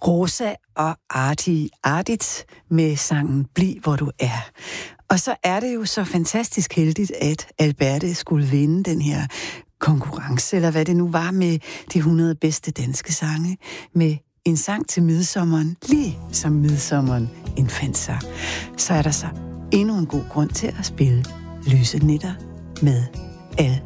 Rosa og Ardit med sangen Bliv hvor du er. Og så er det jo så fantastisk heldigt, at Alberte skulle vinde den her konkurrence, eller hvad det nu var, med de 100 bedste danske sange, med en sang til midsommeren, lige som midsommeren indfandt sig. Så er der så endnu en god grund til at spille Lyse Nætter med Alberte.